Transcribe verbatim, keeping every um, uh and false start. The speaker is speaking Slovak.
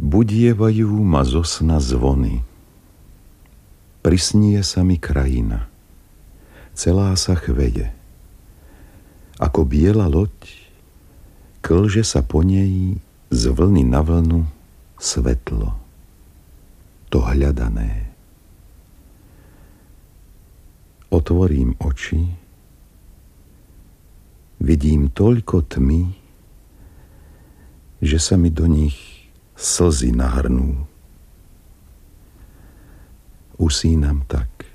Budievajú ma zo sna zvony. Prisnie sa mi krajina. Celá sa chveje. Ako biela loď, klže sa po nej z vlny na vlnu svetlo. To hľadané. Otvorím oči, vidím toľko tmy, že sa mi do nich slzy nahrnú. Usínam tak,